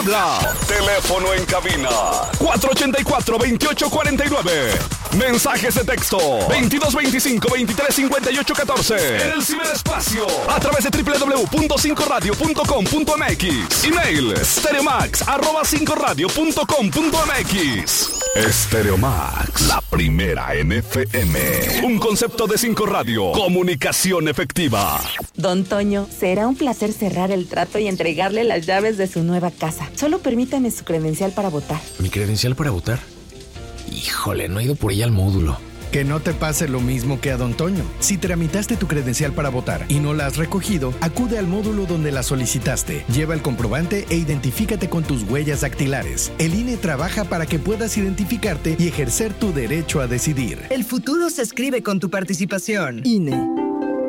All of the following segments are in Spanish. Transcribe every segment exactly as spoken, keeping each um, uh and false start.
habla. Teléfono en cabina cuatro ochenta y cuatro, veintiocho cuarenta y nueve. Mensajes de texto veintidós veinticinco, veintitrés cincuenta y ocho catorce. En el ciberespacio a través de doble u doble u doble u punto cinco radio punto com punto m x. Email stereomax arroba cinco radio punto com punto m x. Stereomax, la primera en F M. Un concepto de Cinco Radio. Comunicación efectiva. Don Toño, será un placer cerrar el trato y entregarle las llaves de su nueva casa. Solo permítame su credencial para votar. ¿Mi credencial para votar? Híjole, no he ido por ella al módulo. Que no te pase lo mismo que a Don Toño. Si tramitaste tu credencial para votar y no la has recogido, acude al módulo donde la solicitaste. Lleva el comprobante e identifícate con tus huellas dactilares. El I N E trabaja para que puedas identificarte y ejercer tu derecho a decidir. El futuro se escribe con tu participación. I N E.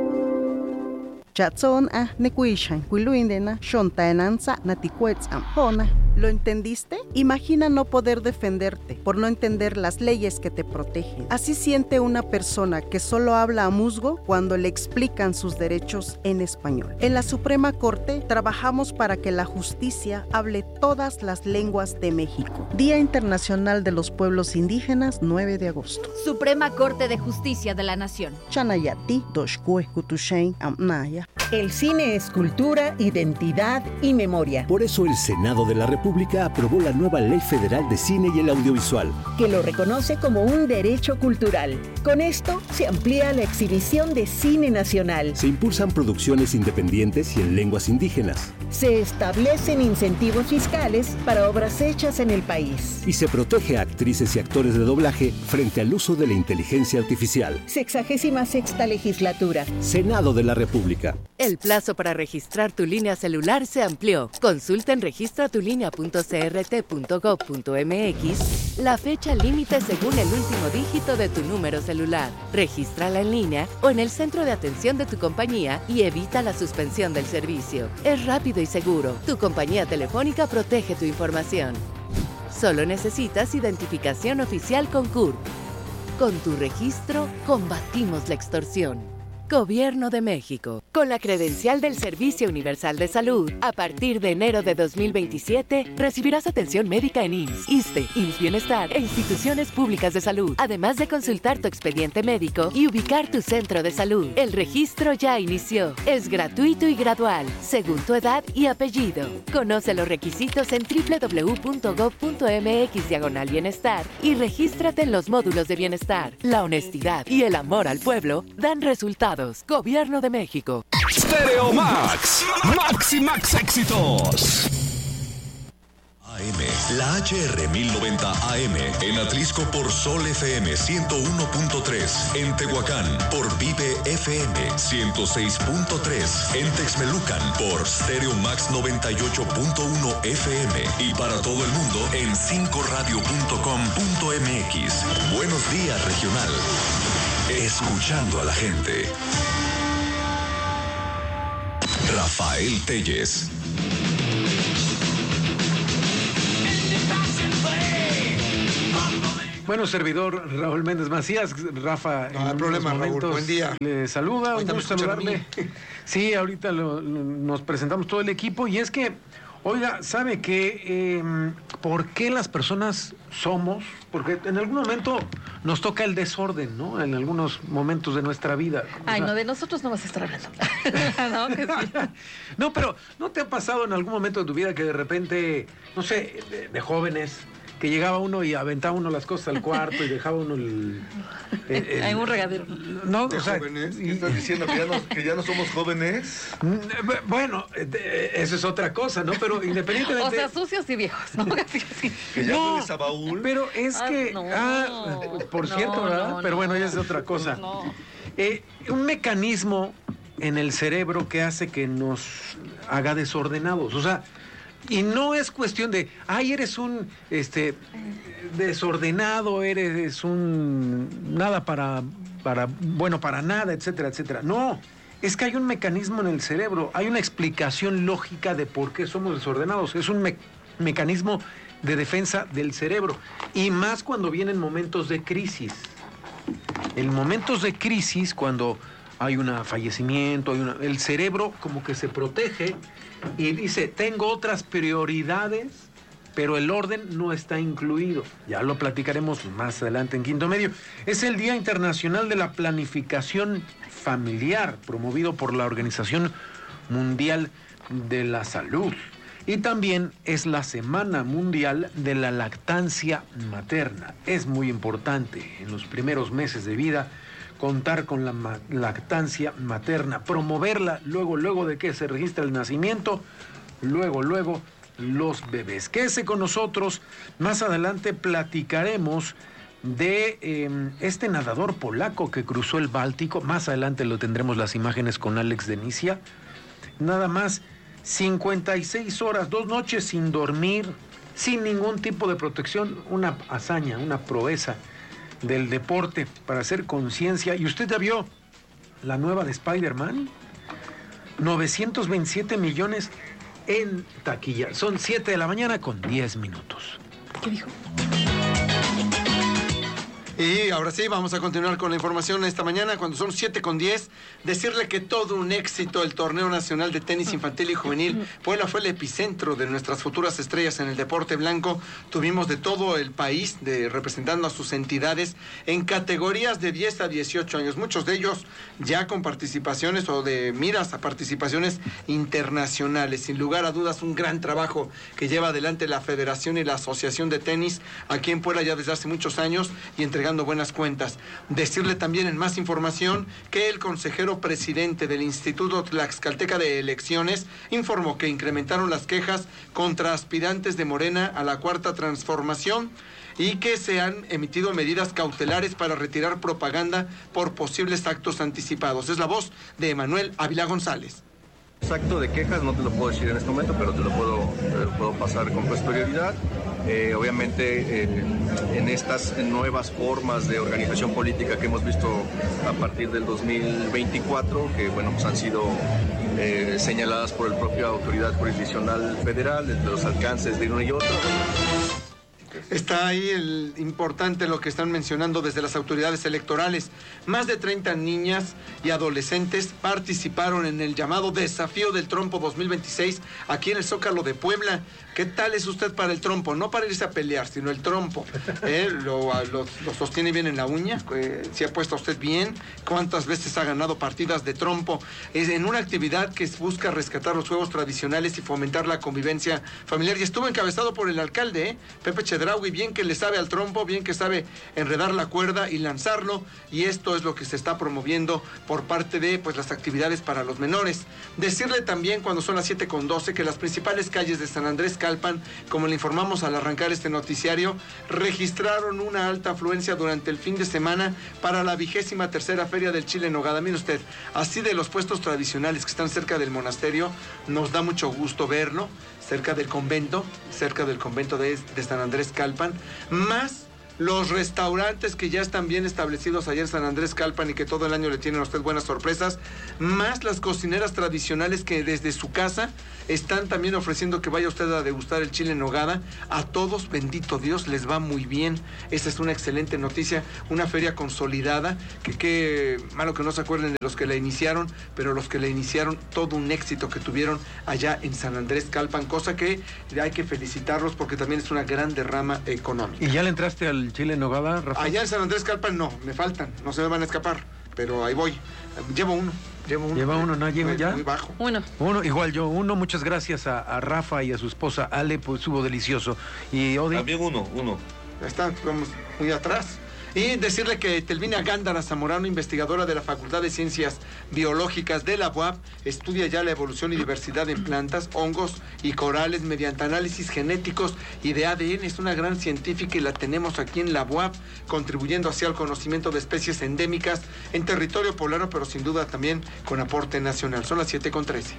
Chatson a nekuishan, kuiluindena, shontaenanza, natikuetzam, hona. ¿Lo entendiste? Imagina no poder defenderte por no entender las leyes que te protegen. Así siente una persona que solo habla a musgo cuando le explican sus derechos en español. En la Suprema Corte trabajamos para que la justicia hable todas las lenguas de México. Día Internacional de los Pueblos Indígenas, nueve de agosto. Suprema Corte de Justicia de la Nación. Chanayati, Doshkue, Kutushain, Amnaya. El cine es cultura, identidad y memoria. Por eso el Senado de la República aprobó la nueva Ley Federal de Cine y el Audiovisual, que lo reconoce como un derecho cultural. Con esto se amplía la exhibición de cine nacional. Se impulsan producciones independientes y en lenguas indígenas. Se establecen incentivos fiscales para obras hechas en el país. Y se protege a actrices y actores de doblaje frente al uso de la inteligencia artificial. Sexagésima sexta legislatura. Senado de la República. El plazo para registrar tu línea celular se amplió. Consulta en registra tu línea punto c r t punto gov punto m x la fecha límite según el último dígito de tu número celular. Regístrala en línea o en el centro de atención de tu compañía y evita la suspensión del servicio. Es rápido y seguro. Tu compañía telefónica protege tu información. Solo necesitas identificación oficial con C U R P. Con tu registro, combatimos la extorsión. Gobierno de México. Con la credencial del Servicio Universal de Salud, a partir de enero de dos mil veintisiete, recibirás atención médica en I M S S, ISSSTE, I M S S Bienestar e instituciones públicas de salud, además de consultar tu expediente médico y ubicar tu centro de salud. El registro ya inició. Es gratuito y gradual, según tu edad y apellido. Conoce los requisitos en doble u doble u doble u punto gov punto m x diagonal bienestar y regístrate en los módulos de bienestar. La honestidad y el amor al pueblo dan resultados. Gobierno de México. Stereo Max. Max y Max éxitos. A M, la H R mil noventa A M, en Atlisco por Sol F M ciento uno punto tres, en Tehuacán por Vive F M ciento seis punto tres, en Texmelucan por Stereo Max noventa y ocho punto uno F M y para todo el mundo en cinco radio punto com punto m x. Buenos días, regional. Escuchando a la gente. Rafael Telles. Bueno, servidor Raúl Méndez Macías, Rafa. No hay problema, Raúl, buen día. Le saluda, un gusto saludarle. Sí, ahorita lo, lo, nos presentamos todo el equipo y es que, oiga, ¿sabe qué? Eh, ¿Por qué las personas somos? Porque en algún momento nos toca el desorden, ¿no? En algunos momentos de nuestra vida. Ay, o sea, no, de nosotros no vas a estar hablando. no, que sí. No, pero ¿no te ha pasado en algún momento de tu vida que de repente, no sé, de, de jóvenes, que llegaba uno y aventaba uno las cosas al cuarto y dejaba uno el... el, el en un regadero. No, ¿de o sea, jóvenes? ¿Qué estás diciendo? ¿Que ya, no, ¿Que ya no somos jóvenes? Bueno, eso es otra cosa, ¿no? Pero independientemente... O sea, sucios y viejos, ¿no? Así, así. Que ya no, hueles a baúl. Pero es ah, que... No, ah, por cierto, no, ¿verdad? No, pero bueno, ya es otra cosa. No. Eh, un mecanismo en el cerebro que hace que nos haga desordenados. O sea... Y no es cuestión de, ay, eres un este desordenado, eres un nada para, para, bueno, para nada, etcétera, etcétera. No, es que hay un mecanismo en el cerebro, hay una explicación lógica de por qué somos desordenados. Es un me- mecanismo de defensa del cerebro. Y más cuando vienen momentos de crisis. En momentos de crisis, cuando hay un fallecimiento, hay una, el cerebro como que se protege y dice, tengo otras prioridades, pero el orden no está incluido. Ya lo platicaremos más adelante en Quinto Medio. Es el Día Internacional de la Planificación Familiar, promovido por la Organización Mundial de la Salud. Y también es la Semana Mundial de la Lactancia Materna. Es muy importante en los primeros meses de vida contar con la ma- lactancia materna, promoverla luego, luego de que se registra el nacimiento, luego, luego los bebés. Quédese con nosotros, más adelante platicaremos de eh, este nadador polaco que cruzó el Báltico, más adelante lo tendremos las imágenes con Alex Denicia, nada más cincuenta y seis horas, dos noches sin dormir, sin ningún tipo de protección, una hazaña, una proeza del deporte para hacer conciencia. Y usted ya vio la nueva de Spider-Man, novecientos veintisiete millones en taquilla. Son siete de la mañana con diez minutos. ¿Qué dijo? Y ahora sí, vamos a continuar con la información esta mañana, cuando son siete con diez. Decirle que todo un éxito el Torneo Nacional de Tenis Infantil y Juvenil. Puebla fue el epicentro de nuestras futuras estrellas en el deporte blanco. Tuvimos de todo el país, de, representando a sus entidades, en categorías de diez a dieciocho años. Muchos de ellos ya con participaciones o de miras a participaciones internacionales. Sin lugar a dudas, un gran trabajo que lleva adelante la Federación y la Asociación de Tenis aquí en Puebla ya desde hace muchos años y entregando buenas cuentas. Decirle también en más información que el consejero presidente del Instituto Tlaxcalteca de Elecciones informó que incrementaron las quejas contra aspirantes de Morena a la Cuarta Transformación y que se han emitido medidas cautelares para retirar propaganda por posibles actos anticipados. Es la voz de Emanuel Ávila González. Acto de quejas no te lo puedo decir en este momento, pero te lo puedo, te lo puedo pasar con posterioridad. Eh, obviamente eh, en estas nuevas formas de organización política que hemos visto a partir del dos mil veinticuatro, que bueno, pues han sido eh, señaladas por la propia autoridad jurisdiccional federal, entre los alcances de uno y otro. Está ahí el importante lo que están mencionando desde las autoridades electorales. Más de treinta niñas y adolescentes participaron en el llamado Desafío del Trompo dos mil veintiséis aquí en el Zócalo de Puebla. ¿Qué tal es usted para el trompo? No para irse a pelear, sino el trompo. ¿Eh? Lo, lo, lo sostiene bien en la uña, eh, si ha puesto usted bien, cuántas veces ha ganado partidas de trompo. Es en una actividad que busca rescatar los juegos tradicionales y fomentar la convivencia familiar. Y estuvo encabezado por el alcalde, ¿eh? Pepe Chedraui, bien que le sabe al trompo, bien que sabe enredar la cuerda y lanzarlo. Y esto es lo que se está promoviendo por parte de pues, las actividades para los menores. Decirle también, cuando son las siete con doce, que las principales calles de San Andrés Calpan, como le informamos al arrancar este noticiario, registraron una alta afluencia durante el fin de semana para la vigésima tercera Feria del Chile en Nogada. Mire usted, así de los puestos tradicionales que están cerca del monasterio, nos da mucho gusto verlo, cerca del convento, cerca del convento de, de San Andrés Calpan, más los restaurantes que ya están bien establecidos allá en San Andrés Calpan y que todo el año le tienen a usted buenas sorpresas, más las cocineras tradicionales que desde su casa están también ofreciendo que vaya usted a degustar el chile en nogada. A todos, bendito Dios, les va muy bien. Esta es una excelente noticia, una feria consolidada, que qué malo que no se acuerden de los que la iniciaron, pero los que la iniciaron, todo un éxito que tuvieron allá en San Andrés Calpan, cosa que hay que felicitarlos porque también es una gran derrama económica. ¿Y ya le entraste al chile en nogada, Rafa? Allá en San Andrés Calpan no, me faltan, no se me van a escapar, pero ahí voy. Llevo uno, llevo uno. Lleva uno, ¿no? ¿Lleva ya? Muy bajo. Uno. Uno, igual yo, uno, muchas gracias a, a Rafa y a su esposa Ale, pues estuvo delicioso. Y Odi. También uno, uno. Ya está, vamos muy atrás. Y decirle que Telvina Gándara Zamorano, investigadora de la Facultad de Ciencias Biológicas de la U A P, estudia ya la evolución y diversidad en plantas, hongos y corales mediante análisis genéticos y de A D N. Es una gran científica y la tenemos aquí en la U A P, contribuyendo hacia el conocimiento de especies endémicas en territorio poblano, pero sin duda también con aporte nacional. Son las siete con trece.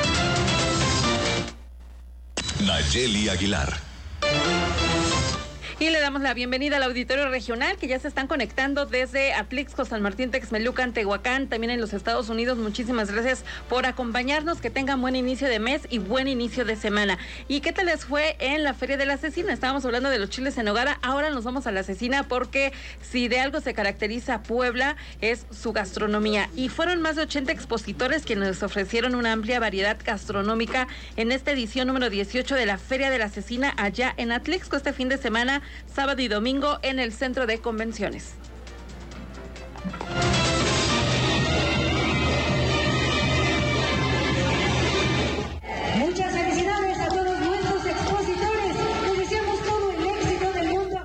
Nayeli Aguilar. Y le damos la bienvenida al auditorio regional que ya se están conectando desde Atlixco, San Martín, Texmelucan, Tehuacán, también en los Estados Unidos. Muchísimas gracias por acompañarnos, que tengan buen inicio de mes y buen inicio de semana. ¿Y qué tal les fue en la Feria de la Cecina? Estábamos hablando de los chiles en nogada, ahora nos vamos a la Cecina porque si de algo se caracteriza Puebla es su gastronomía. Y fueron más de ochenta expositores quienes nos ofrecieron una amplia variedad gastronómica en esta edición número dieciocho de la Feria de la Cecina allá en Atlixco este fin de semana, sábado y domingo en el Centro de Convenciones. Muchas felicidades a todos nuestros expositores. Les deseamos todo el éxito del mundo.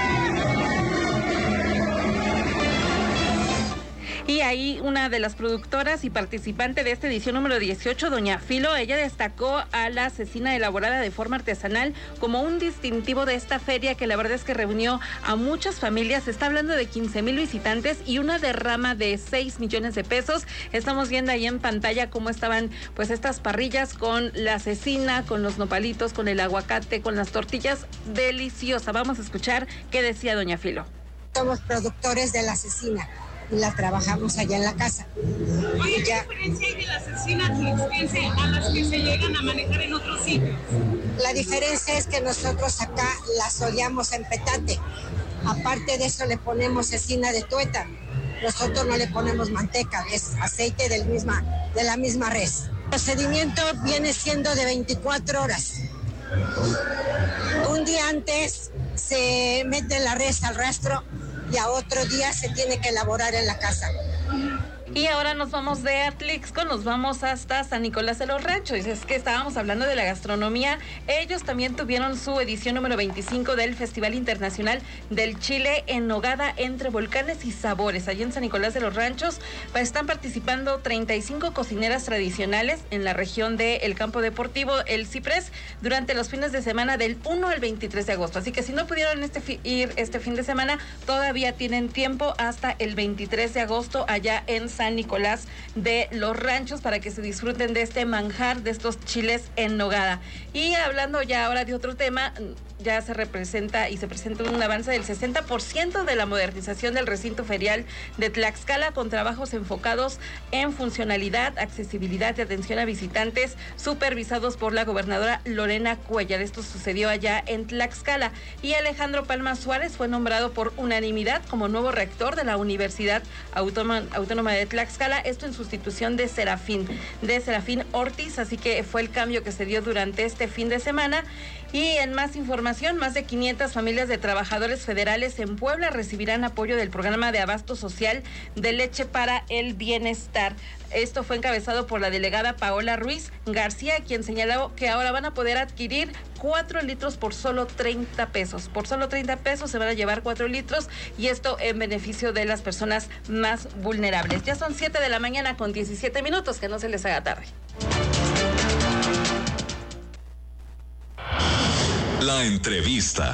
Y ahí una de las productoras y participante de esta edición número dieciocho, doña Filo, ella destacó a la cecina elaborada de forma artesanal como un distintivo de esta feria que la verdad es que reunió a muchas familias. Se está hablando de quince mil visitantes y una derrama de seis millones de pesos. Estamos viendo ahí en pantalla cómo estaban pues estas parrillas con la cecina, con los nopalitos, con el aguacate, con las tortillas. Deliciosa. Vamos a escuchar qué decía doña Filo. Somos productores de la cecina y la trabajamos allá en la casa. Oye, ¿qué diferencia hay de la cecina atlixquense a las que se llegan a manejar en otros sitios? La diferencia es que nosotros acá la soleamos en petate. Aparte de eso le ponemos cecina de tuétano. Nosotros no le ponemos manteca, es aceite del misma, de la misma res. El procedimiento viene siendo de veinticuatro horas. Un día antes se mete la res al rastro y a otro día se tiene que elaborar en la casa. Y ahora nos vamos de Atlixco, nos vamos hasta San Nicolás de los Ranchos. Es que estábamos hablando de la gastronomía. Ellos también tuvieron su edición número veinticinco del Festival Internacional del Chile en Nogada entre Volcanes y Sabores. Allí en San Nicolás de los Ranchos están participando treinta y cinco cocineras tradicionales en la región del Campo Deportivo El Ciprés durante los fines de semana del uno al veintitrés de agosto. Así que si no pudieron este fi- ir este fin de semana, todavía tienen tiempo hasta el veintitrés de agosto allá en San Nicolás de los Ranchos para que se disfruten de este manjar, de estos chiles en nogada. Y hablando ya ahora de otro tema, ya se representa y se presenta un avance del sesenta por ciento de la modernización del recinto ferial de Tlaxcala con trabajos enfocados en funcionalidad, accesibilidad y atención a visitantes supervisados por la gobernadora Lorena Cuellar. Esto sucedió allá en Tlaxcala y Alejandro Palma Suárez fue nombrado por unanimidad como nuevo rector de la Universidad Autónoma, Autónoma de Tlaxcala, esto en sustitución de Serafín, de Serafín Ortiz, así que fue el cambio que se dio durante este fin de semana. Y en más información, más de quinientas familias de trabajadores federales en Puebla recibirán apoyo del programa de abasto social de leche para el bienestar. Esto fue encabezado por la delegada Paola Ruiz García, quien señaló que ahora van a poder adquirir cuatro litros por solo treinta pesos. Por solo treinta pesos se van a llevar cuatro litros y esto en beneficio de las personas más vulnerables. Ya son siete de la mañana con diecisiete minutos, que no se les haga tarde. La entrevista.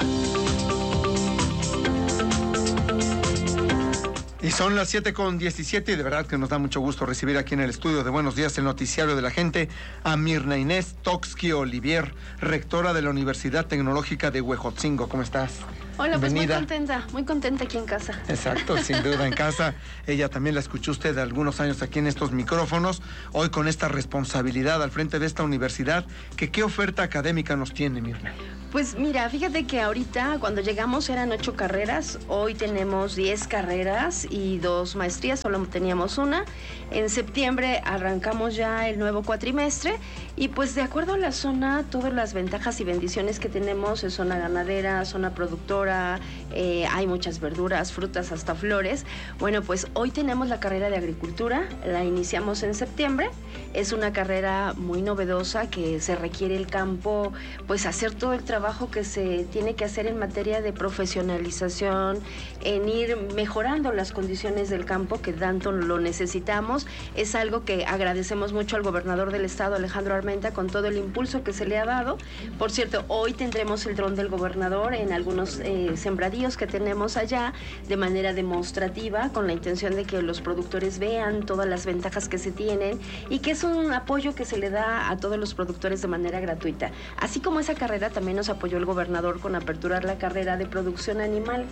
Y son las siete con diecisiete y de verdad que nos da mucho gusto recibir aquí en el estudio de Buenos Días, el noticiario de la gente, a Mirna Inés Toxqui Olivier, rectora de la Universidad Tecnológica de Huejotzingo. ¿Cómo estás? Hola, pues Bienvenida. muy contenta, muy contenta aquí en casa. Exacto, sin duda en casa. Ella también la escuchó usted de algunos años aquí en estos micrófonos. Hoy con esta responsabilidad al frente de esta universidad, que ¿qué oferta académica nos tiene, Mirna? Pues mira, fíjate que ahorita cuando llegamos eran ocho carreras, hoy tenemos diez carreras y dos maestrías, solo teníamos una. En septiembre arrancamos ya el nuevo cuatrimestre y pues de acuerdo a la zona, todas las ventajas y bendiciones que tenemos, es zona ganadera, zona productora, eh, hay muchas verduras, frutas, hasta flores. Bueno, pues hoy tenemos la carrera de agricultura, la iniciamos en septiembre, es una carrera muy novedosa que se requiere el campo, pues hacer todo el trabajo que se tiene que hacer en materia de profesionalización, en ir mejorando las condiciones del campo que tanto lo necesitamos. Es algo que agradecemos mucho al gobernador del estado, Alejandro Armenta, con todo el impulso que se le ha dado. Por cierto, hoy tendremos el dron del gobernador en algunos eh, sembradíos que tenemos allá de manera demostrativa, con la intención de que los productores vean todas las ventajas que se tienen y que es un apoyo que se le da a todos los productores de manera gratuita. Así como esa carrera, también nos apoyó el gobernador con aperturar la carrera de producción animal.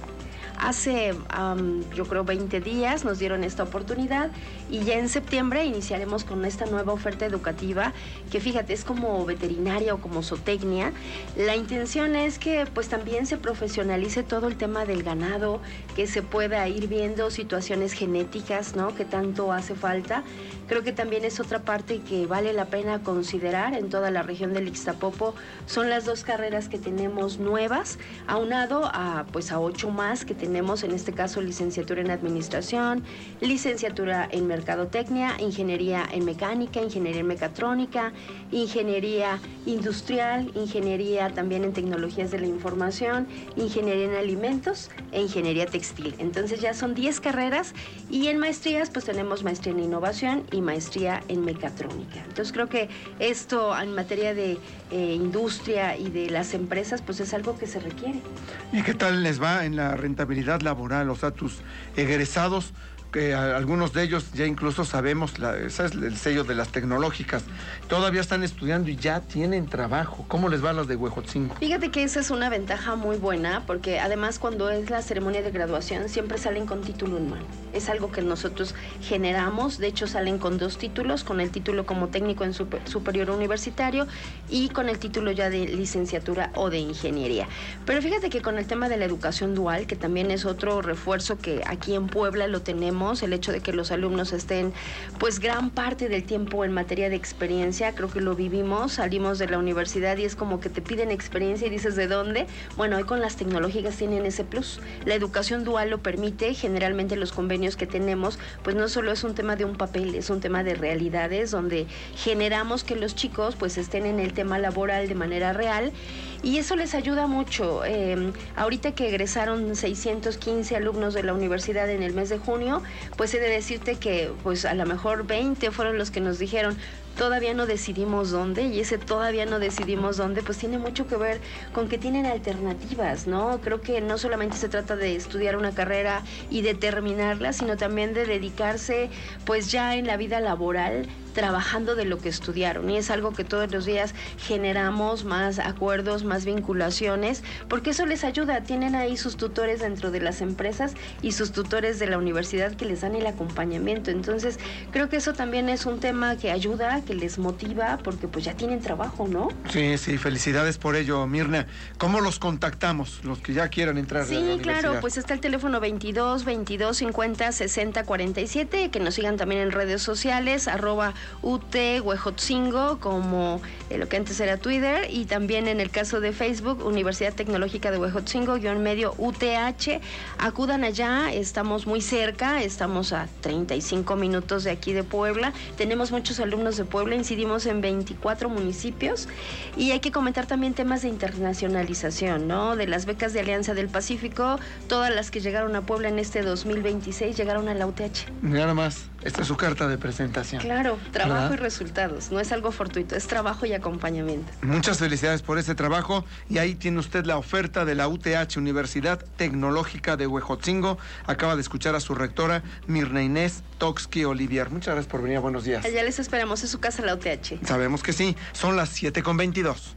Hace, um, yo creo, veinte días nos dieron esta oportunidad y ya en septiembre iniciaremos con esta nueva oferta educativa que, fíjate, es como veterinaria o como zootecnia. La intención es que pues también se profesionalice todo el tema del ganado, que se pueda ir viendo situaciones genéticas, ¿no?, que tanto hace falta. Creo que también es otra parte que vale la pena considerar en toda la región del Ixtapopo. Son las dos carreras que tenemos nuevas, aunado a, pues, a ocho más que tenemos, en este caso licenciatura en Administración, licenciatura en Mercadotecnia, Ingeniería en Mecánica, Ingeniería en Mecatrónica, Ingeniería Industrial, Ingeniería también en Tecnologías de la Información, Ingeniería en Alimentos e Ingeniería Textil. Entonces ya son diez carreras y en maestrías pues tenemos maestría en Innovación y maestría en Mecatrónica. Entonces creo que esto en materia de eh, industria y de las empresas pues es algo que se requiere. ¿Y qué tal les va en la rentabilidad laboral? O sea, tus egresados, que algunos de ellos ya incluso sabemos, la, ese es el sello de las tecnológicas, todavía están estudiando y ya tienen trabajo. ¿Cómo les va a los de Huejotzingo? Fíjate que esa es una ventaja muy buena, porque además cuando es la ceremonia de graduación siempre salen con título en mano. Es algo que nosotros generamos, de hecho salen con dos títulos, con el título como técnico en super, superior universitario y con el título ya de licenciatura o de ingeniería. Pero fíjate que con el tema de la educación dual, que también es otro refuerzo que aquí en Puebla lo tenemos, el hecho de que los alumnos estén pues gran parte del tiempo en materia de experiencia, creo que lo vivimos, salimos de la universidad y es como que te piden experiencia y dices ¿de dónde? Bueno, hoy con las tecnológicas tienen ese plus. La educación dual lo permite, generalmente los convenios que tenemos pues no solo es un tema de un papel, es un tema de realidades donde generamos que los chicos pues estén en el tema laboral de manera real y eso les ayuda mucho. Eh, ahorita que egresaron seiscientos quince alumnos de la universidad en el mes de junio, pues he de decirte que pues a lo mejor veinte fueron los que nos dijeron todavía no decidimos dónde, y ese todavía no decidimos dónde pues tiene mucho que ver con que tienen alternativas, ¿no? Creo que no solamente se trata de estudiar una carrera y de terminarla, sino también de dedicarse pues ya en la vida laboral trabajando de lo que estudiaron, y es algo que todos los días generamos más acuerdos, más vinculaciones, porque eso les ayuda. Tienen ahí sus tutores dentro de las empresas y sus tutores de la universidad que les dan el acompañamiento. Entonces creo que eso también es un tema que ayuda, que les motiva, porque pues ya tienen trabajo, ¿no? Sí, sí, felicidades por ello, Mirna. ¿Cómo los contactamos, los que ya quieran entrar sí, a la universidad? Sí, claro, pues está el teléfono veintidós, veintidós, cincuenta, sesenta, cuarenta y siete, que nos sigan también en redes sociales, arroba U T Huejotzingo, como eh, lo que antes era Twitter, y también en el caso de Facebook, Universidad Tecnológica de Huejotzingo, guión medio U T H. Acudan allá, estamos muy cerca, estamos a treinta y cinco minutos de aquí de Puebla, tenemos muchos alumnos de Puebla, incidimos en veinticuatro municipios, y hay que comentar también temas de internacionalización, ¿no? De las becas de Alianza del Pacífico, todas las que llegaron a Puebla en este dos mil veintiséis llegaron a la U T H. Nada más, esta es su carta de presentación. Claro, trabajo ¿verdad? Y resultados, no es algo fortuito, es trabajo y acompañamiento. Muchas felicidades por ese trabajo, y ahí tiene usted la oferta de la U T H, Universidad Tecnológica de Huejotzingo. Acaba de escuchar a su rectora, Mirna Inés Toxqui Olivier. Muchas gracias por venir, buenos días. Allá les esperamos, en su casa la U T H. Sabemos que sí, son las siete con veintidós.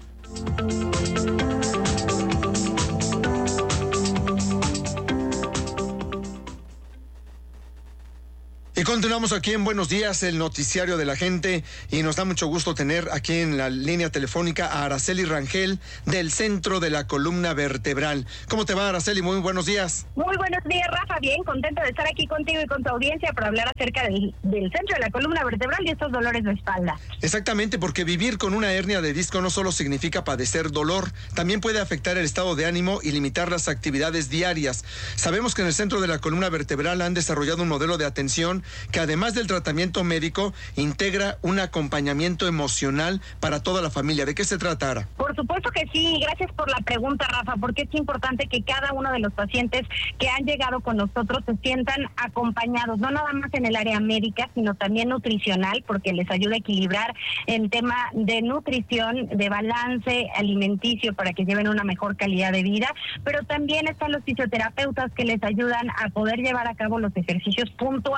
Y continuamos aquí en Buenos Días, el noticiario de la gente, y nos da mucho gusto tener aquí en la línea telefónica a Araceli Rangel del Centro de la Columna Vertebral. ¿Cómo te va, Araceli? Muy buenos días. Muy buenos días, Rafa. Bien, contento de estar aquí contigo y con tu audiencia para hablar acerca del, del Centro de la Columna Vertebral y estos dolores de espalda. Exactamente, porque vivir con una hernia de disco no solo significa padecer dolor, también puede afectar el estado de ánimo y limitar las actividades diarias. Sabemos que en el Centro de la Columna Vertebral han desarrollado un modelo de atención que, además del tratamiento médico, integra un acompañamiento emocional para toda la familia. ¿De qué se trata, Ara? Por supuesto que sí, gracias por la pregunta, Rafa, porque es importante que cada uno de los pacientes que han llegado con nosotros se sientan acompañados, no nada más en el área médica, sino también nutricional, porque les ayuda a equilibrar el tema de nutrición, de balance alimenticio para que lleven una mejor calidad de vida, pero también están los fisioterapeutas que les ayudan a poder llevar a cabo los ejercicios puntuales.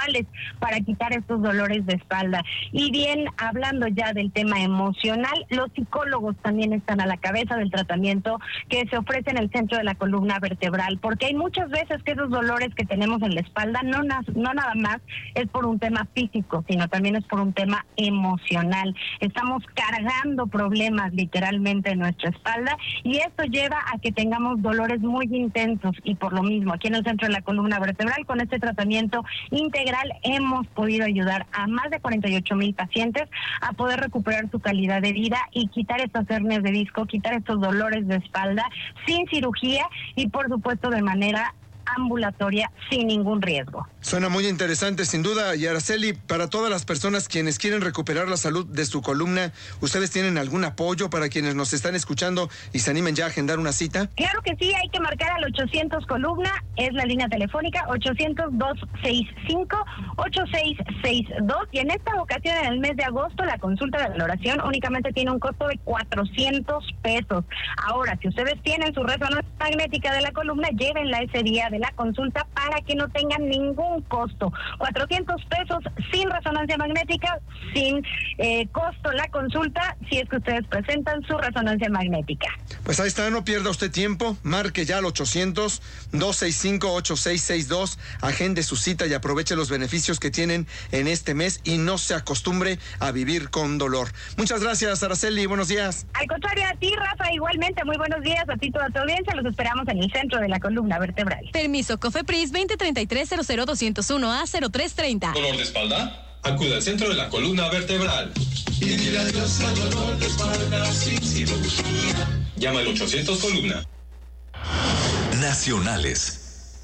para quitar estos dolores de espalda. Y bien, hablando ya del tema emocional, los psicólogos también están a la cabeza del tratamiento que se ofrece en el centro de la columna vertebral, porque hay muchas veces que esos dolores que tenemos en la espalda no, no nada más es por un tema físico, sino también es por un tema emocional. Estamos cargando problemas literalmente en nuestra espalda y esto lleva a que tengamos dolores muy intensos, y por lo mismo aquí en el centro de la columna vertebral con este tratamiento integral hemos podido ayudar a más de cuarenta y ocho mil pacientes a poder recuperar su calidad de vida y quitar estas hernias de disco, quitar estos dolores de espalda sin cirugía y por supuesto de manera ambulatoria sin ningún riesgo. Suena muy interesante, sin duda. Y Araceli, para todas las personas quienes quieren recuperar la salud de su columna, ¿ustedes tienen algún apoyo para quienes nos están escuchando y se animen ya a agendar una cita? Claro que sí, hay que marcar al ochocientos columna, es la línea telefónica ochocientos, doscientos sesenta y cinco, ochenta y seis sesenta y dos, y en esta ocasión, en el mes de agosto, la consulta de valoración únicamente tiene un costo de cuatrocientos pesos. Ahora, si ustedes tienen su resonancia magnética de la columna, llévenla ese día de la consulta para que no tengan ningún costo. cuatrocientos pesos sin resonancia magnética, sin eh, costo la consulta, si es que ustedes presentan su resonancia magnética. Pues ahí está, no pierda usted tiempo, marque ya al ochocientos, doscientos sesenta y cinco, ochenta y seis sesenta y dos, agende su cita y aproveche los beneficios que tienen en este mes y no se acostumbre a vivir con dolor. Muchas gracias, Araceli, buenos días. Al contrario, a ti, Rafa, igualmente, muy buenos días, a ti toda tu audiencia, los esperamos en el centro de la columna vertebral. Permiso COFEPRIS veinte treinta y tres cero cero doscientos uno A cero tres treinta. ¿Dolor de espalda? Acude al centro de la columna vertebral. Y dile adiós al dolor de espalda sin cirugía. Llama al ochocientos columna. Nacionales.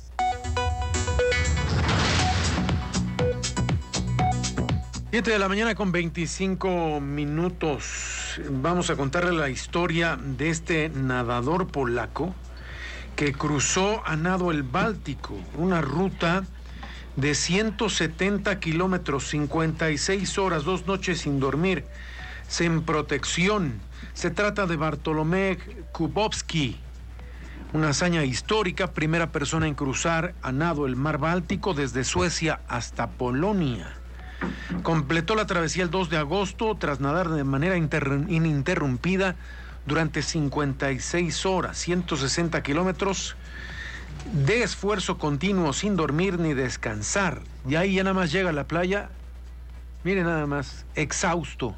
siete de la mañana con veinticinco minutos. Vamos a contarle la historia de este nadador polaco que cruzó a nado el Báltico, una ruta de ciento setenta kilómetros, cincuenta y seis horas, dos noches sin dormir, sin protección. Se trata de Bartolomé Kubowski, una hazaña histórica, primera persona en cruzar a nado el mar Báltico desde Suecia hasta Polonia. Completó la travesía el dos de agosto tras nadar de manera inter- ininterrumpida durante cincuenta y seis horas, ciento sesenta kilómetros de esfuerzo continuo sin dormir ni descansar. Y ahí ya nada más llega a la playa, mire nada más, exhausto.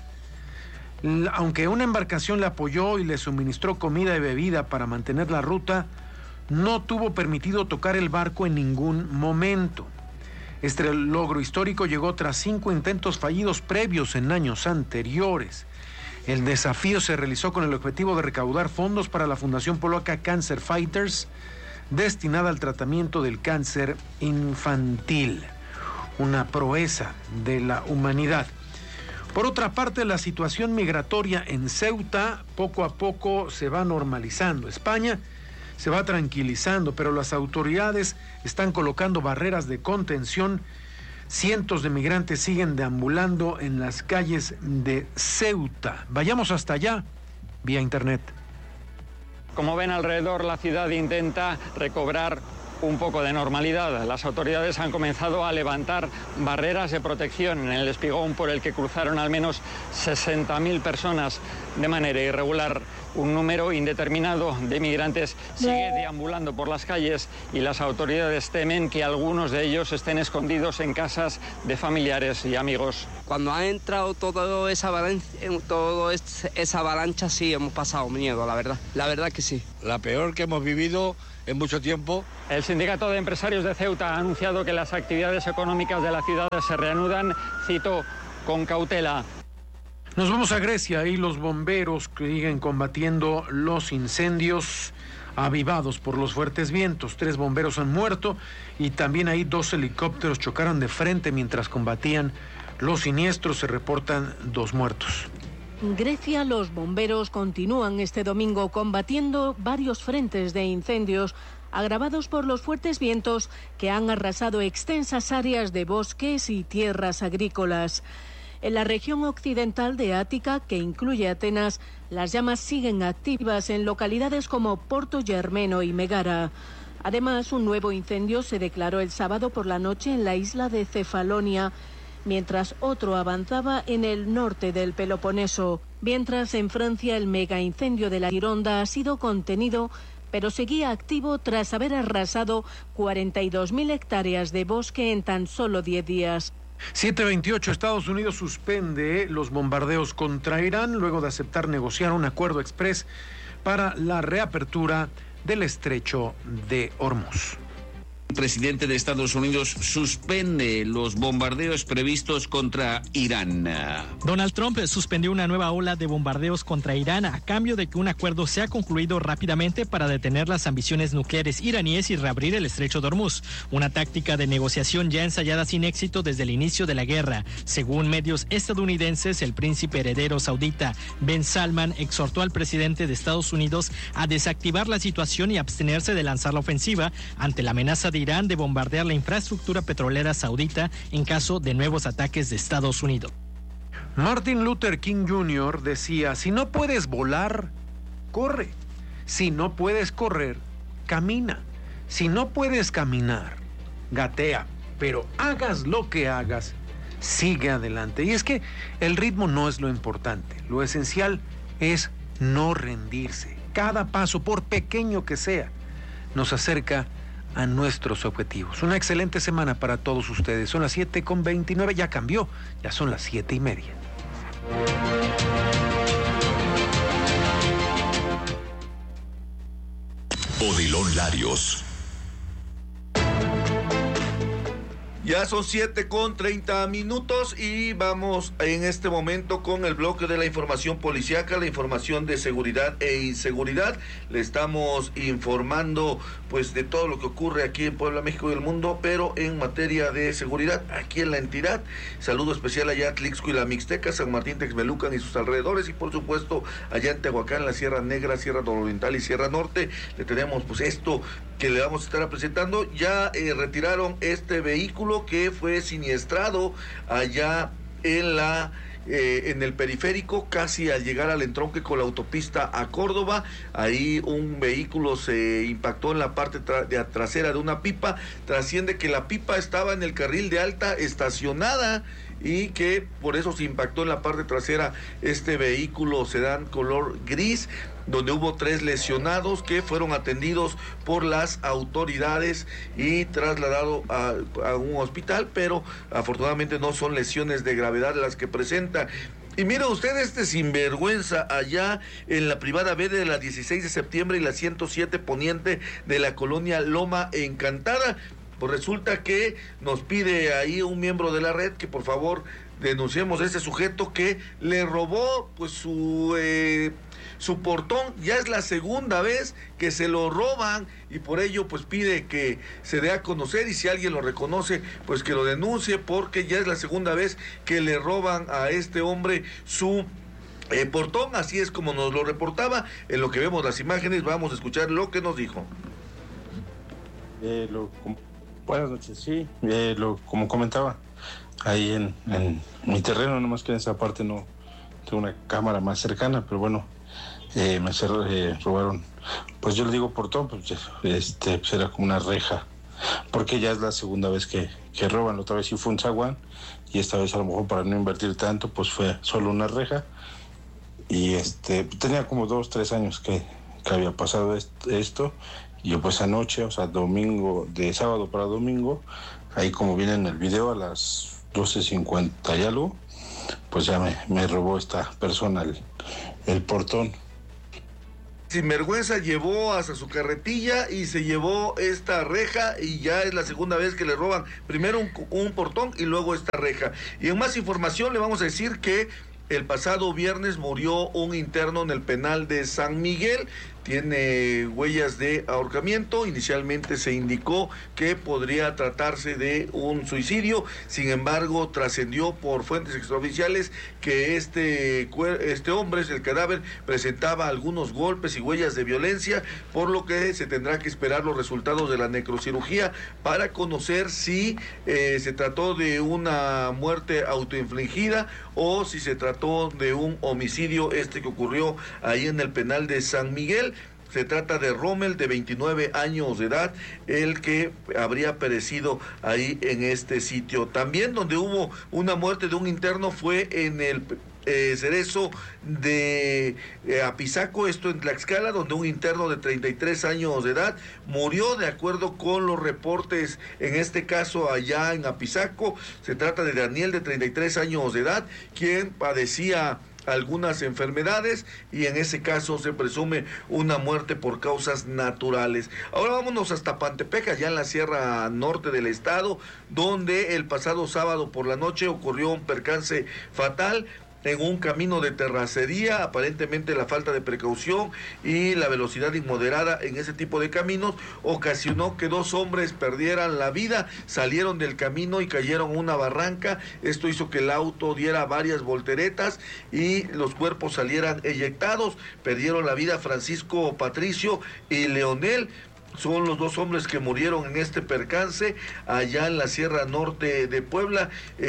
Aunque una embarcación le apoyó y le suministró comida y bebida para mantener la ruta, no tuvo permitido tocar el barco en ningún momento. Este logro histórico llegó tras cinco intentos fallidos previos en años anteriores. El desafío se realizó con el objetivo de recaudar fondos para la Fundación Polaca Cancer Fighters, destinada al tratamiento del cáncer infantil, una proeza de la humanidad. Por otra parte, la situación migratoria en Ceuta poco a poco se va normalizando. España se va tranquilizando, pero las autoridades están colocando barreras de contención. Cientos de migrantes siguen deambulando en las calles de Ceuta. Vayamos hasta allá, vía internet. Como ven alrededor, la ciudad intenta recobrar un poco de normalidad. Las autoridades han comenzado a levantar barreras de protección en el espigón por el que cruzaron al menos sesenta mil personas de manera irregular. Un número indeterminado de migrantes sigue deambulando por las calles y las autoridades temen que algunos de ellos estén escondidos en casas de familiares y amigos. Cuando ha entrado todo esa avalancha, todo esa avalancha, sí hemos pasado miedo, la verdad. La verdad que sí. La peor que hemos vivido en mucho tiempo. El Sindicato de Empresarios de Ceuta ha anunciado que las actividades económicas de la ciudad se reanudan, cito, con cautela. Nos vamos a Grecia, ahí los bomberos siguen combatiendo los incendios avivados por los fuertes vientos. Tres bomberos han muerto y también ahí dos helicópteros chocaron de frente mientras combatían los siniestros. Se reportan dos muertos. En Grecia, los bomberos continúan este domingo combatiendo varios frentes de incendios agravados por los fuertes vientos que han arrasado extensas áreas de bosques y tierras agrícolas. En la región occidental de Ática, que incluye Atenas, las llamas siguen activas en localidades como Porto Germeno y Megara. Además, un nuevo incendio se declaró el sábado por la noche en la isla de Cefalonia, mientras otro avanzaba en el norte del Peloponeso. Mientras en Francia el mega incendio de la Gironda ha sido contenido, pero seguía activo tras haber arrasado cuarenta y dos mil hectáreas de bosque en tan solo diez días. siete veintiocho, Estados Unidos suspende los bombardeos contra Irán luego de aceptar negociar un acuerdo exprés para la reapertura del estrecho de Hormuz. El presidente de Estados Unidos suspende los bombardeos previstos contra Irán. Donald Trump suspendió una nueva ola de bombardeos contra Irán a cambio de que un acuerdo sea concluido rápidamente para detener las ambiciones nucleares iraníes y reabrir el estrecho de Hormuz, una táctica de negociación ya ensayada sin éxito desde el inicio de la guerra. Según medios estadounidenses, el príncipe heredero saudita Ben Salman exhortó al presidente de Estados Unidos a desactivar la situación y abstenerse de lanzar la ofensiva ante la amenaza de Irán de bombardear la infraestructura petrolera saudita en caso de nuevos ataques de Estados Unidos. Martin Luther King junior decía, si no puedes volar, corre. Si no puedes correr, camina. Si no puedes caminar, gatea. Pero hagas lo que hagas, sigue adelante. Y es que el ritmo no es lo importante. Lo esencial es no rendirse. Cada paso, por pequeño que sea, nos acerca a nuestros objetivos. Una excelente semana para todos ustedes. Son las siete con veintinueve, ya cambió, ya son las siete y media. Odilon Larios. Ya son siete con treinta minutos y vamos en este momento con el bloque de la información policíaca, la información de seguridad e inseguridad. Le estamos informando pues de todo lo que ocurre aquí en Puebla, México y el mundo, pero en materia de seguridad aquí en la entidad. Saludo especial allá a Tlixco y la Mixteca, San Martín, Texmelucan y sus alrededores, y por supuesto allá en Tehuacán, la Sierra Negra, Sierra Nororiental y Sierra Norte. Le tenemos pues esto que le vamos a estar presentando. Ya eh, retiraron este vehículo que fue siniestrado allá en la eh, en el periférico, casi al llegar al entronque con la autopista a Córdoba. Ahí un vehículo se impactó en la parte tra- de trasera de una pipa. Trasciende que la pipa estaba en el carril de alta estacionada y que por eso se impactó en la parte trasera este vehículo sedán color gris, donde hubo tres lesionados que fueron atendidos por las autoridades y trasladados a, a un hospital, pero afortunadamente no son lesiones de gravedad las que presenta. Y mire usted este sinvergüenza allá en la privada B de la dieciséis de septiembre y la ciento siete poniente de la colonia Loma Encantada. Pues resulta que nos pide ahí un miembro de la red que por favor denunciemos a este sujeto que le robó pues su eh, su portón. Ya es la segunda vez que se lo roban y por ello pues pide que se dé a conocer, y si alguien lo reconoce pues que lo denuncie, porque ya es la segunda vez que le roban a este hombre su eh, portón. Así es como nos lo reportaba. En lo que vemos las imágenes vamos a escuchar lo que nos dijo. Eh, lo, buenas noches, sí, eh, lo, como comentaba, ahí en, en mi terreno, nomás que en esa parte no tengo una cámara más cercana, pero bueno, eh, me cerró, eh, robaron, pues yo le digo portón, pues este pues era como una reja, porque ya es la segunda vez que, que roban. La otra vez sí fue un zaguán, y esta vez a lo mejor para no invertir tanto, pues fue solo una reja, y este tenía como dos, tres años que, que había pasado esto. Y yo pues anoche, o sea, domingo, de sábado para domingo, ahí como viene en el video a las doce cincuenta y algo, pues ya me, me robó esta persona el, el portón. Sinvergüenza llevó hasta su carretilla y se llevó esta reja, y ya es la segunda vez que le roban primero un, un portón y luego esta reja. Y en más información le vamos a decir que el pasado viernes murió un interno en el penal de San Miguel. Tiene huellas de ahorcamiento. Inicialmente se indicó que podría tratarse de un suicidio. Sin embargo, trascendió por fuentes extraoficiales que este, este hombre, el cadáver, presentaba algunos golpes y huellas de violencia, por lo que se tendrá que esperar los resultados de la necrocirugía para conocer si eh, se trató de una muerte autoinfligida o si se trató de un homicidio este que ocurrió ahí en el penal de San Miguel. Se trata de Rommel, de veintinueve años de edad, el que habría perecido ahí en este sitio. También donde hubo una muerte de un interno fue en el eh, Cerezo de eh, Apizaco, esto en Tlaxcala, donde un interno de treinta y tres años de edad murió, de acuerdo con los reportes, en este caso allá en Apizaco. Se trata de Daniel, de treinta y tres años de edad, quien padecía algunas enfermedades y en ese caso se presume una muerte por causas naturales. Ahora vámonos hasta Pantepec, allá en la Sierra Norte del estado, donde el pasado sábado por la noche ocurrió un percance fatal en un camino de terracería. Aparentemente la falta de precaución y la velocidad inmoderada en ese tipo de caminos ocasionó que dos hombres perdieran la vida, salieron del camino y cayeron en una barranca. Esto hizo que el auto diera varias volteretas y los cuerpos salieran eyectados. Perdieron la vida Francisco Patricio y Leonel. Son los dos hombres que murieron en este percance allá en la Sierra Norte de Puebla.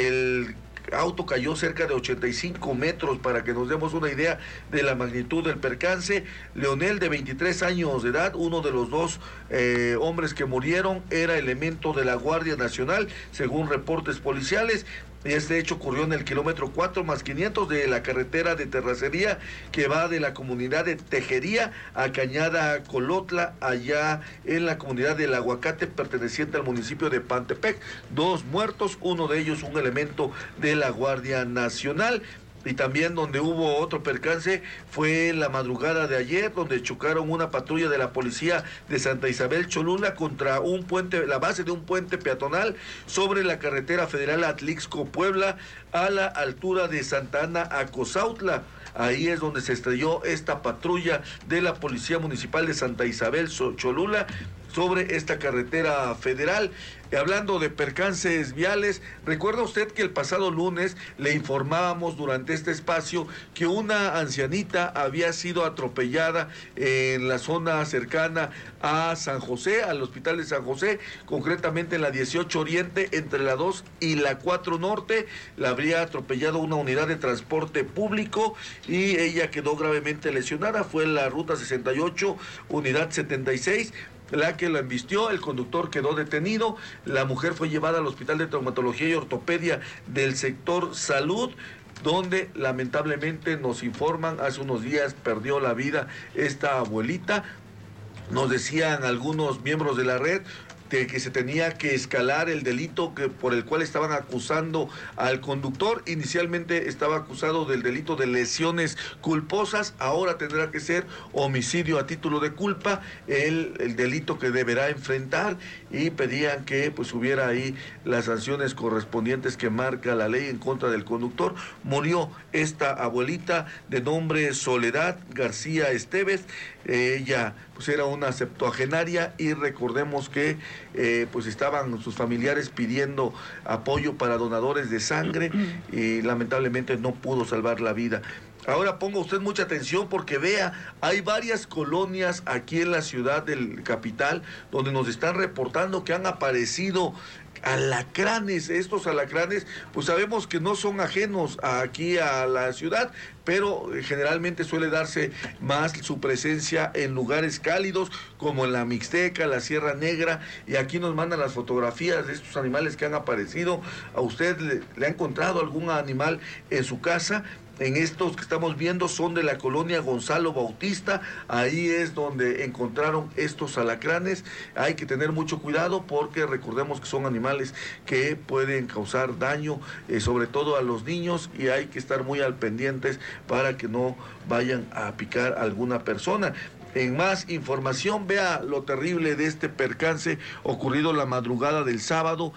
El auto cayó cerca de ochenta y cinco metros, para que nos demos una idea de la magnitud del percance. Leonel, de veintitrés años de edad, uno de los dos eh, hombres que murieron, era elemento de la Guardia Nacional, según reportes policiales. Este hecho ocurrió en el kilómetro cuatro más quinientos de la carretera de terracería que va de la comunidad de Tejería a Cañada Colotla, allá en la comunidad del Aguacate, perteneciente al municipio de Pantepec. Dos muertos, uno de ellos un elemento de la Guardia Nacional. Y también donde hubo otro percance fue la madrugada de ayer, donde chocaron una patrulla de la policía de Santa Isabel Cholula contra un puente, la base de un puente peatonal sobre la carretera federal Atlixco-Puebla, a la altura de Santa Ana a Cozautla. Ahí es donde se estrelló esta patrulla de la Policía Municipal de Santa Isabel Cholula sobre esta carretera federal. Hablando de percances viales, ¿recuerda usted que el pasado lunes le informábamos durante este espacio que una ancianita había sido atropellada en la zona cercana a San José, al hospital de San José, concretamente en la dieciocho Oriente, entre la dos y la cuatro Norte? La habría atropellado una unidad de transporte público y ella quedó gravemente lesionada. Fue en la ruta sesenta y ocho, unidad setenta y seis, la que la embistió. El conductor quedó detenido. La mujer fue llevada al Hospital de Traumatología y Ortopedia del sector Salud, donde lamentablemente nos informan, hace unos días perdió la vida esta abuelita. Nos decían algunos miembros de la red de que se tenía que escalar el delito que, por el cual estaban acusando al conductor. Inicialmente estaba acusado del delito de lesiones culposas, ahora tendrá que ser homicidio a título de culpa, el, el delito que deberá enfrentar, y pedían que pues hubiera ahí las sanciones correspondientes que marca la ley en contra del conductor. Murió esta abuelita de nombre Soledad García Esteves. Ella pues era una septuagenaria y recordemos que eh, pues estaban sus familiares pidiendo apoyo para donadores de sangre y lamentablemente no pudo salvar la vida. Ahora ponga usted mucha atención porque vea, hay varias colonias aquí en la ciudad del capital donde nos están reportando que han aparecido alacranes. Estos alacranes pues sabemos que no son ajenos aquí a la ciudad, pero generalmente suele darse más su presencia en lugares cálidos como en la Mixteca, la Sierra Negra, y aquí nos mandan las fotografías de estos animales que han aparecido. ¿A usted le, le ha encontrado algún animal en su casa? En estos que estamos viendo son de la colonia Gonzalo Bautista, ahí es donde encontraron estos alacranes. Hay que tener mucho cuidado porque recordemos que son animales que pueden causar daño, eh, sobre todo a los niños, y hay que estar muy al pendientes para que no vayan a picar a alguna persona. En más información, vea lo terrible de este percance ocurrido la madrugada del sábado.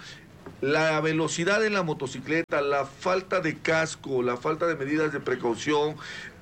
La velocidad en la motocicleta, la falta de casco, la falta de medidas de precaución,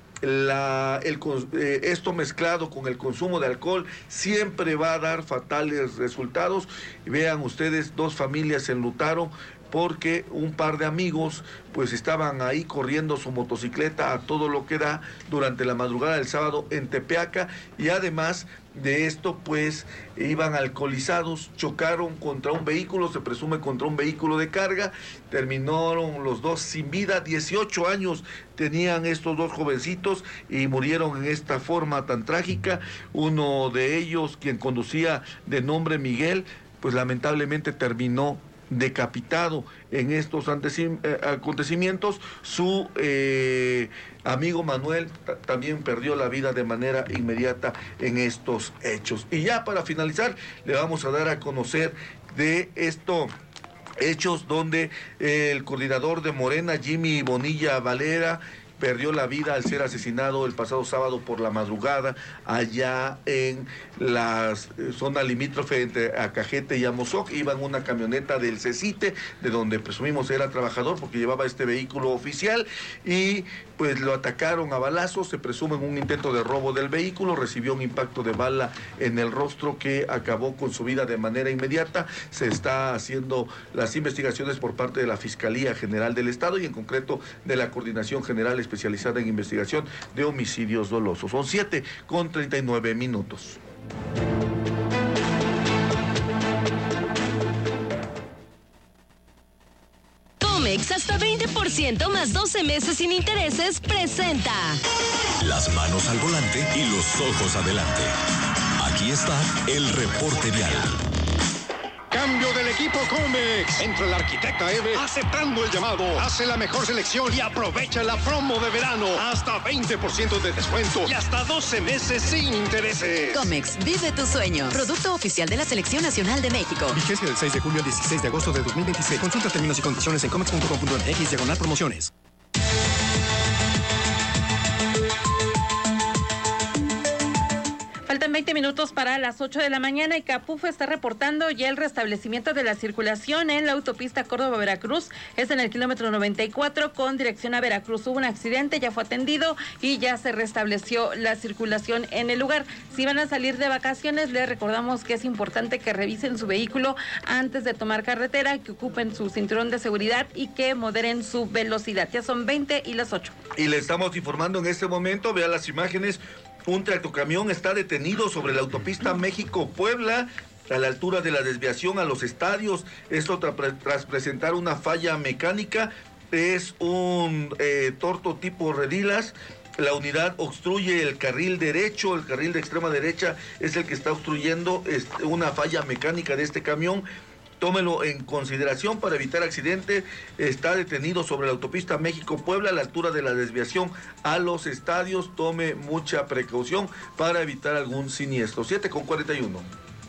la, el, eh, esto mezclado con el consumo de alcohol siempre va a dar fatales resultados. Vean ustedes, dos familias se enlutaron porque un par de amigos pues estaban ahí corriendo su motocicleta a todo lo que da durante la madrugada del sábado en Tepeaca, y además de esto pues iban alcoholizados, chocaron contra un vehículo, se presume contra un vehículo de carga, terminaron los dos sin vida. Dieciocho años tenían estos dos jovencitos y murieron en esta forma tan trágica. Uno de ellos, quien conducía de nombre Miguel, pues lamentablemente terminó decapitado en estos acontecimientos. Su eh, amigo Manuel también perdió la vida de manera inmediata en estos hechos. Y ya para finalizar, le vamos a dar a conocer de esto hechos donde el coordinador de Morena, Jimmy Bonilla Valera, perdió la vida al ser asesinado el pasado sábado por la madrugada allá en la zona limítrofe entre Acajete y Amozoc. Iba en una camioneta del CECITE, de donde presumimos era trabajador porque llevaba este vehículo oficial, y pues lo atacaron a balazos, se presume en un intento de robo del vehículo, recibió un impacto de bala en el rostro que acabó con su vida de manera inmediata. Se está haciendo las investigaciones por parte de la Fiscalía General del Estado y en concreto de la Coordinación General especializada en investigación de homicidios dolosos. Son siete con treinta y nueve minutos. Comex, hasta veinte por ciento más doce meses sin intereses, presenta las manos al volante y los ojos adelante. Aquí está el reporte vial. Cambio del equipo Comex. Entra el arquitecta Eve aceptando el llamado. Hace la mejor selección y aprovecha la promo de verano. Hasta veinte por ciento de descuento y hasta doce meses sin intereses. Comex, vive tu sueño. Producto oficial de la Selección Nacional de México. Vigencia del seis de julio al dieciséis de agosto de dos mil veintiséis. Consulta términos y condiciones en comex punto com punto m x diagonal promociones. Faltan veinte minutos para las ocho de la mañana y Capufo está reportando ya el restablecimiento de la circulación en la autopista Córdoba-Veracruz. Es en el kilómetro noventa y cuatro con dirección a Veracruz. Hubo un accidente, ya fue atendido y ya se restableció la circulación en el lugar. Si van a salir de vacaciones, les recordamos que es importante que revisen su vehículo antes de tomar carretera, que ocupen su cinturón de seguridad y que moderen su velocidad. Ya son veinte y las ocho. Y le estamos informando en este momento, vea las imágenes. Un tractocamión está detenido sobre la autopista México-Puebla, a la altura de la desviación a los estadios. Esto tra- tras presentar una falla mecánica. Es un eh, torto tipo redilas. La unidad obstruye el carril derecho, el carril de extrema derecha es el que está obstruyendo es una falla mecánica de este camión. Tómelo en consideración para evitar accidente. Está detenido sobre la autopista México-Puebla a la altura de la desviación a los estadios. Tome mucha precaución para evitar algún siniestro. siete con cuarenta y uno.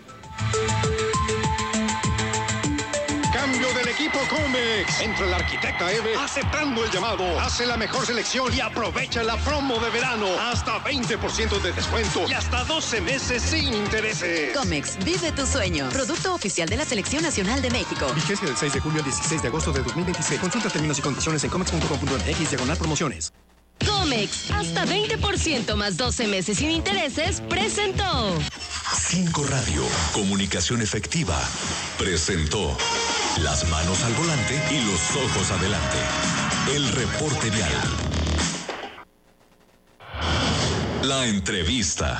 Cambio del equipo Comex. Entra el arquitecta Eve aceptando el llamado. Hace la mejor selección y aprovecha la promo de verano. Hasta veinte por ciento de descuento y hasta doce meses sin intereses. Comex, vive tu sueño. Producto oficial de la Selección Nacional de México. Vigencia del seis de julio al dieciséis de agosto de dos mil veintiséis. Consulta términos y condiciones en comex punto com punto m x diagonal promociones. Comex, hasta veinte por ciento más doce meses sin intereses, presentó. Cinco Radio, comunicación efectiva, presentó las manos al volante y los ojos adelante. El reporte vial. La entrevista.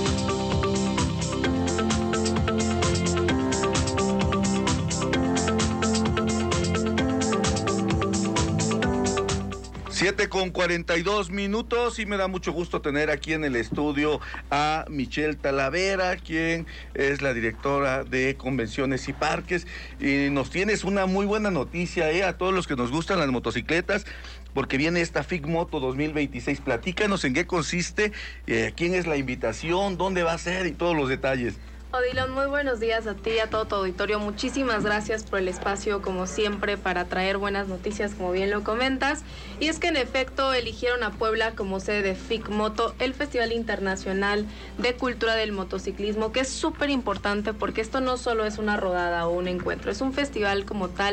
siete con cuarenta y dos minutos y me da mucho gusto tener aquí en el estudio a Michelle Talavera, quien es la directora de Convenciones y Parques, y nos tienes una muy buena noticia eh, a todos los que nos gustan las motocicletas, porque viene esta FICMoto dos mil veintiséis. Platícanos en qué consiste, eh, quién es la invitación, dónde va a ser y todos los detalles. Odilon, muy buenos días a ti y a todo tu auditorio. Muchísimas gracias por el espacio, como siempre, para traer buenas noticias, como bien lo comentas. Y es que, en efecto, eligieron a Puebla como sede de FICMoto, el Festival Internacional de Cultura del Motociclismo, que es súper importante porque esto no solo es una rodada o un encuentro, es un festival como tal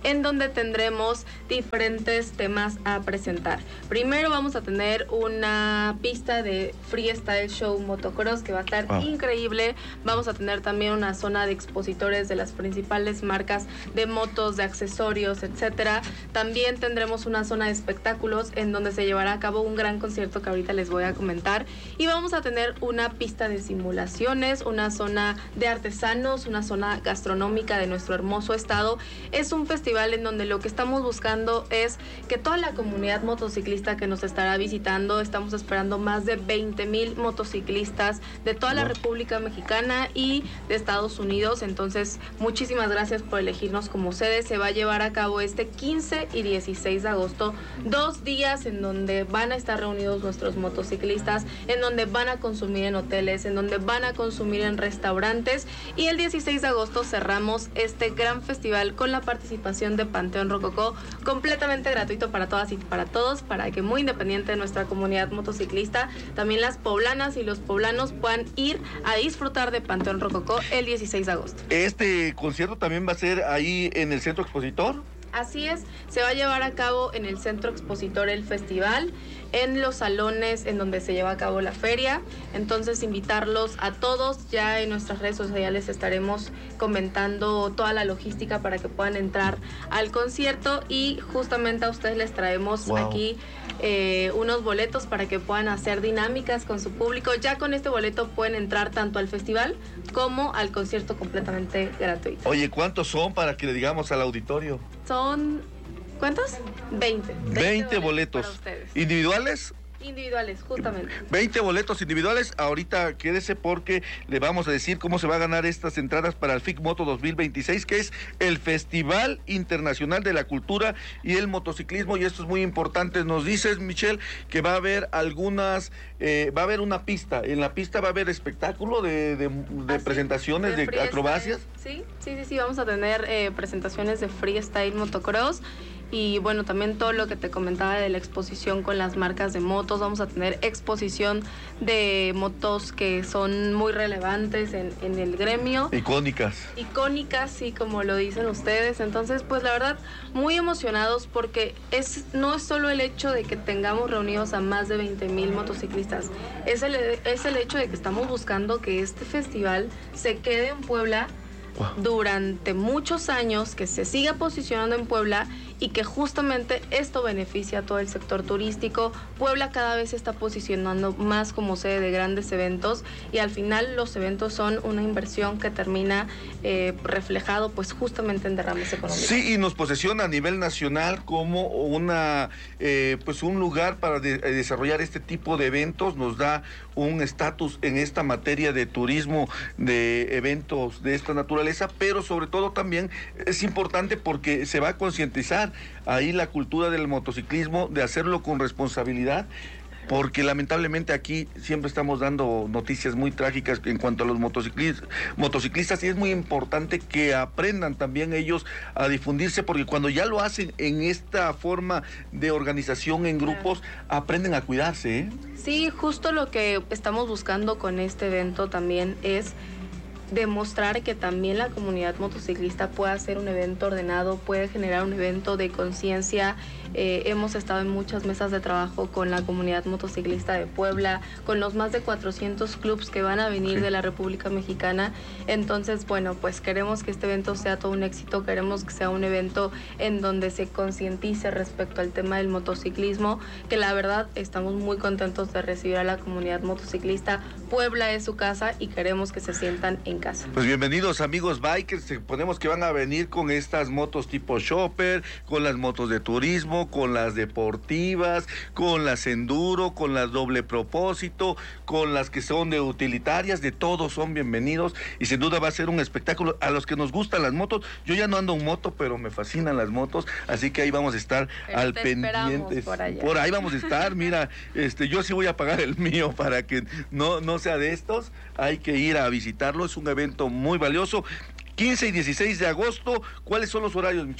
en donde tendremos diferentes temas a presentar. Primero vamos a tener una pista de freestyle show motocross que va a estar wow. increíble. Vamos a tener también una zona de expositores de las principales marcas de motos, de accesorios, etcétera. También tendremos una zona de espectáculos en donde se llevará a cabo un gran concierto que ahorita les voy a comentar. Y vamos a tener una pista de simulaciones, una zona de artesanos, una zona gastronómica de nuestro hermoso estado. Es un festival en donde lo que estamos buscando es que toda la comunidad motociclista que nos estará visitando, estamos esperando más de veinte mil motociclistas de toda la República Mexicana y de Estados Unidos. Entonces, muchísimas gracias por elegirnos como sede. Se va a llevar a cabo este quince y dieciséis de agosto, dos días en donde van a estar reunidos nuestros motociclistas, en donde van a consumir en hoteles, en donde van a consumir en restaurantes, y el dieciséis de agosto cerramos este gran festival con la participación de Panteón Rococó, completamente gratuito para todas y para todos, para que muy independiente de nuestra comunidad motociclista, también las poblanas y los poblanos puedan ir a disfrutar de Panteón Rococó el dieciséis de agosto. ¿Este concierto también va a ser ahí en el Centro Expositor? Así es, se va a llevar a cabo en el Centro Expositor el festival, en los salones en donde se lleva a cabo la feria. Entonces, invitarlos a todos. Ya en nuestras redes sociales estaremos comentando toda la logística para que puedan entrar al concierto, y justamente a ustedes les traemos wow. aquí eh, unos boletos para que puedan hacer dinámicas con su público. Ya con este boleto pueden entrar tanto al festival como al concierto completamente gratuito. Oye, ¿cuántos son para que le digamos al auditorio? Son... ¿Cuántos? veinte. veinte boletos. boletos. ¿Individuales? Individuales, justamente. veinte boletos individuales. Ahorita quédese porque le vamos a decir cómo se va a ganar estas entradas para el FICMoto dos mil veintiséis, que es el Festival Internacional de la Cultura y el Motociclismo. Y esto es muy importante. Nos dices, Michelle, que va a haber algunas, eh, va a haber una pista. En la pista va a haber espectáculo de, de, de presentaciones, de, de acrobacias. Sí, sí, sí, sí. Vamos a tener eh, presentaciones de freestyle motocross. Y bueno, también todo lo que te comentaba de la exposición con las marcas de motos. Vamos a tener exposición de motos que son muy relevantes en, en el gremio. Icónicas. Icónicas, sí, como lo dicen ustedes. Entonces, pues la verdad, muy emocionados porque es no es solo el hecho de que tengamos reunidos a más de veinte mil motociclistas. Es el, es el hecho de que estamos buscando que este festival se quede en Puebla wow. durante muchos años, que se siga posicionando en Puebla, y que justamente esto beneficia a todo el sector turístico. Puebla cada vez se está posicionando más como sede de grandes eventos, y al final los eventos son una inversión que termina eh, reflejado pues justamente en derrames económicos. Sí, y nos posiciona a nivel nacional como una eh, pues un lugar para de, eh, desarrollar este tipo de eventos. Nos da un estatus en esta materia de turismo, de eventos de esta naturaleza, pero sobre todo también es importante porque se va a concientizar ahí la cultura del motociclismo, de hacerlo con responsabilidad, porque lamentablemente aquí siempre estamos dando noticias muy trágicas en cuanto a los motociclistas, motociclistas y es muy importante que aprendan también ellos a difundirse, porque cuando ya lo hacen en esta forma de organización en grupos, aprenden a cuidarse, ¿eh? Sí, justo lo que estamos buscando con este evento también es demostrar que también la comunidad motociclista puede hacer un evento ordenado, puede generar un evento de conciencia. Eh, hemos estado en muchas mesas de trabajo con la comunidad motociclista de Puebla, con los más de cuatrocientos clubs que van a venir sí. de la República Mexicana. Entonces, bueno, pues queremos que este evento sea todo un éxito, queremos que sea un evento en donde se concientice respecto al tema del motociclismo, que la verdad estamos muy contentos de recibir a la comunidad motociclista. Puebla es su casa y queremos que se sientan en casa. Pues bienvenidos, amigos bikers. Suponemos que van a venir con estas motos tipo shopper, con las motos de turismo, con las deportivas, con las enduro, con las doble propósito, con las que son de utilitarias, de todos son bienvenidos, y sin duda va a ser un espectáculo. A los que nos gustan las motos, yo ya no ando en moto, pero me fascinan las motos, así que ahí vamos a estar pero al pendiente. Por, por ahí vamos a estar, mira, este, yo sí voy a pagar el mío para que no, no sea de estos. Hay que ir a visitarlo, es un evento muy valioso. quince y dieciséis de agosto, ¿cuáles son los horarios, Michelle?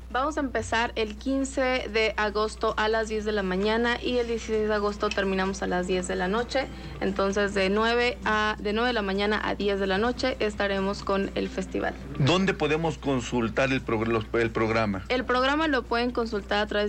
Vamos a empezar el quince de agosto a las diez de la mañana y el dieciséis de agosto terminamos a las diez de la noche. Entonces de nueve a de nueve de la mañana a diez de la noche estaremos con el festival. ¿Dónde podemos consultar el, pro, los, el programa? El programa lo pueden consultar a través